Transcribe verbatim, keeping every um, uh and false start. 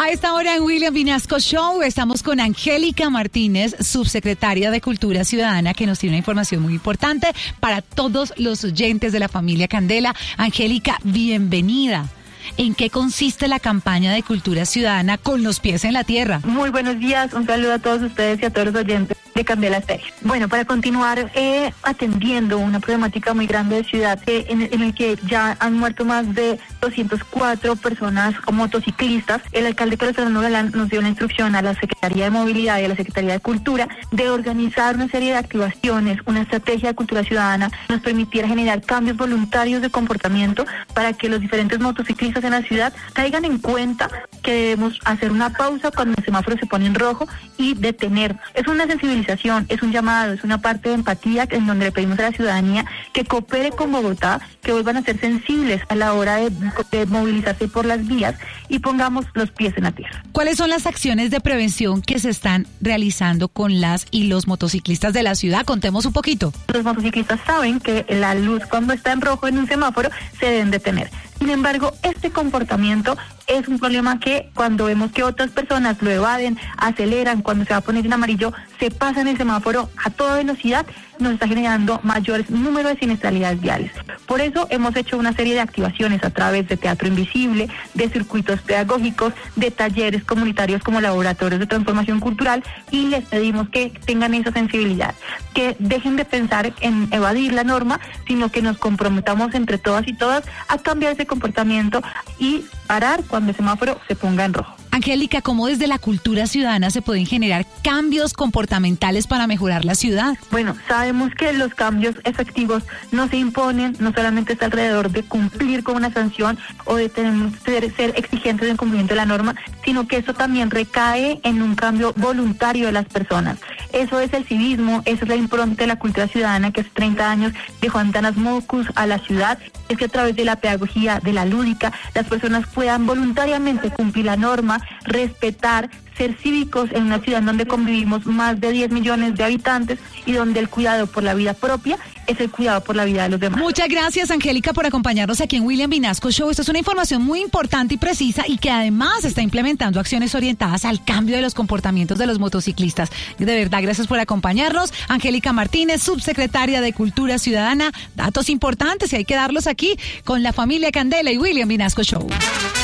A esta hora en William Vinasco Show estamos con Angélica Martínez, subsecretaria de Cultura Ciudadana, que nos tiene una información muy importante para todos los oyentes de la familia Candela. Angélica, bienvenida. ¿En qué consiste la campaña de Cultura Ciudadana Con los Pies en la Tierra? Muy buenos días, un saludo a todos ustedes y a todos los oyentes de Candela Estéreo. Bueno, para continuar eh, atendiendo una problemática muy grande de ciudad, eh, en, en el que ya han muerto más de doscientas cuatro personas motociclistas, el alcalde Carlos Fernando Galán nos dio la instrucción a la Secretaría de Movilidad y a la Secretaría de Cultura de organizar una serie de activaciones, una estrategia de cultura ciudadana que nos permitiera generar cambios voluntarios de comportamiento para que los diferentes motociclistas en la ciudad caigan en cuenta que debemos hacer una pausa cuando el semáforo se pone en rojo y detener. Es una sensibilización, es un llamado, es una parte de empatía en donde le pedimos a la ciudadanía que coopere con Bogotá, que vuelvan a ser sensibles a la hora de, de movilizarse por las vías y pongamos los pies en la tierra. ¿Cuáles son las acciones de prevención que se están realizando con las y los motociclistas de la ciudad? Contemos un poquito. Los motociclistas saben que la luz cuando está en rojo en un semáforo se deben detener. Sin embargo, este comportamiento es un problema que cuando vemos que otras personas lo evaden, aceleran, cuando se va a poner en amarillo, se pasan el semáforo a toda velocidad, nos está generando mayores números de siniestralidades viales. Por eso hemos hecho una serie de activaciones a través de Teatro Invisible, de circuitos pedagógicos, de talleres comunitarios como laboratorios de transformación cultural, y les pedimos que tengan esa sensibilidad, que dejen de pensar en evadir la norma, sino que nos comprometamos entre todas y todas a cambiar ese comportamiento y parar cuando el semáforo se ponga en rojo. Angélica, ¿cómo desde la cultura ciudadana se pueden generar cambios comportamentales para mejorar la ciudad? Bueno, sabemos que los cambios efectivos no se imponen, no solamente está alrededor de cumplir con una sanción o de tener, ser, ser exigentes en cumplimiento de la norma, sino que eso también recae en un cambio voluntario de las personas. Eso es el civismo, esa es la impronta de la cultura ciudadana que hace treinta años dejó antanas mocus a la ciudad, es que a través de la pedagogía, de la lúdica, las personas puedan voluntariamente cumplir la norma, respetar, ser cívicos en una ciudad donde convivimos más de diez millones de habitantes y donde el cuidado por la vida propia es el cuidado por la vida de los demás. Muchas gracias, Angélica, por acompañarnos aquí en William Vinasco Show. Esta es una información muy importante y precisa y que además está implementando acciones orientadas al cambio de los comportamientos de los motociclistas. De verdad, gracias por acompañarnos. Angélica Martínez, subsecretaria de Cultura Ciudadana. Datos importantes y hay que darlos aquí con la familia Candela y William Vinasco Show.